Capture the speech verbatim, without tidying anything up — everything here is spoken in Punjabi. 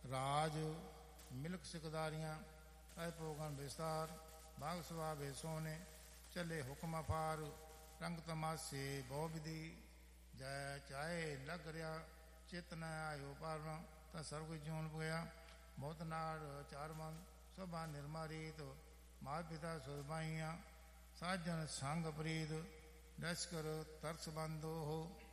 ਰਾਜ ਮਿਲਕ ਸਿਕਦਾਰੀਆਂ ਤੈ ਭੋਗਨ ਵਿਸਤਾਰ ਬਾਗ ਸੁਭਾ ਵੇ ਸੋਨੇ ਚੱਲੇ ਹੁਕਮ ਅਫਾਰ ਰੰਗ ਤਮਾਸੇ ਬਹੁ ਵਿਧੀ ਜੈ ਚਾਹੇ ਲਗ ਰਿਆ ਚਿਤ ਨ ਆਇਓ ਪਾਰਨਾ ਤਾਂ ਸਰਬ ਜੂਨ ਪੁਆ ਬਹੁਤ ਨਾੜ ਚਾਰ ਮਨ ਸਭਾ ਨਿਰਮਾਰੀਤ ਮਾਤ ਪਿਤਾ ਸੁਰਬਾਈਆਂ ਸਾਜਨ ਸੰਗ ਪ੍ਰੀਤ ਦਸ ਕਰ ਤਰਸ ਬੰਦੋ ਹੋ